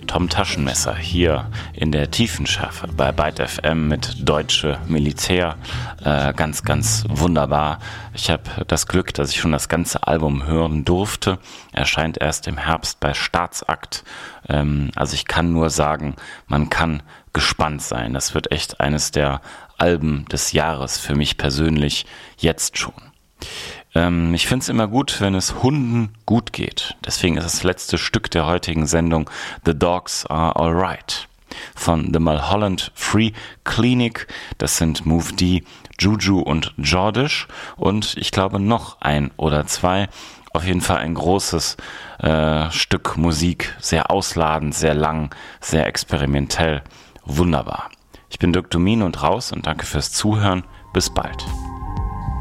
Tom Taschenmesser hier in der Tiefenschärfe bei Byte FM mit Deutsche Militär. Ganz, ganz wunderbar. Ich habe das Glück, dass ich schon das ganze Album hören durfte. Erscheint erst im Herbst bei Staatsakt. Also ich kann nur sagen, man kann gespannt sein. Das wird echt eines der Alben des Jahres für mich persönlich jetzt schon. Ich finde es immer gut, wenn es Hunden gut geht. Deswegen ist das letzte Stück der heutigen Sendung The Dogs Are Alright von The Mulholland Free Clinic. Das sind Move D, Juju und Jordish und ich glaube noch ein oder zwei. Auf jeden Fall ein großes Stück Musik, sehr ausladend, sehr lang, sehr experimentell, wunderbar. Ich bin Dirk Domin und raus und danke fürs Zuhören. Bis bald.